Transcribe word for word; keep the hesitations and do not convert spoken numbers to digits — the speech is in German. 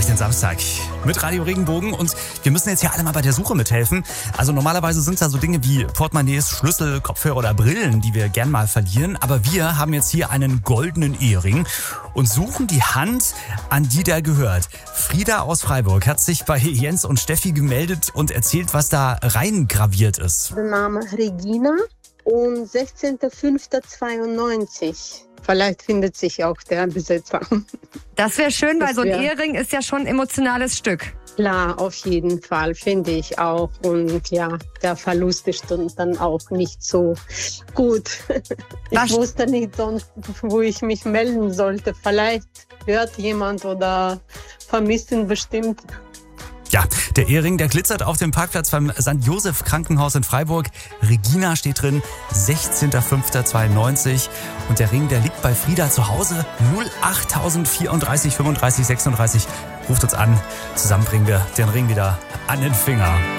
durch den Samstag mit Radio Regenbogen und wir müssen jetzt ja alle mal bei der Suche mithelfen. Also normalerweise sind es da so Dinge wie Portemonnaies, Schlüssel, Kopfhörer oder Brillen, die wir gern mal verlieren. Aber wir haben jetzt hier einen goldenen Ehering und suchen die Hand, an die der gehört. Frieda aus Freiburg hat sich bei Jens und Steffi gemeldet und erzählt, was da reingraviert ist. Der Name Regina und sechzehnter fünfter zweiundneunzig. Vielleicht findet sich auch der Besitzer. Das wäre schön, weil Das so ein wär- Ehering ist ja schon ein emotionales Stück. Klar, auf jeden Fall, finde ich auch. Und ja, der Verlust ist dann- dann auch nicht so gut. Ich Was- wusste nicht sonst, wo ich mich melden sollte. Vielleicht hört jemand oder vermisst ihn bestimmt. Ja, der Ehering, der glitzert auf dem Parkplatz beim Sankt Joseph Krankenhaus in Freiburg. Regina steht drin, sechzehnter fünfter zweiundneunzig. Und der Ring, der liegt bei Frieda zu Hause. null acht vierunddreißig fünfunddreißig sechsunddreißig. Ruft uns an. Zusammen bringen wir den Ring wieder an den Finger.